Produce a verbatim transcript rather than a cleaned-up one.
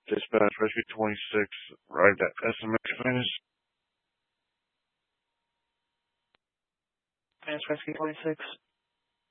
Dispatch Rescue twenty-six, arrived at S M X Finish. Finish Rescue twenty-six.